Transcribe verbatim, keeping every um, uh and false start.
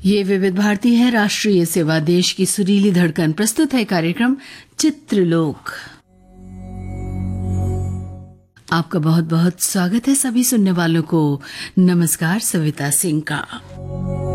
ये विविध भारती है, राष्ट्रीय सेवा, देश की सुरीली धड़कन। प्रस्तुत है कार्यक्रम चित्रलोक। आपका बहुत बहुत स्वागत है सभी सुनने वालों को। नमस्कार, सविता सिंह का।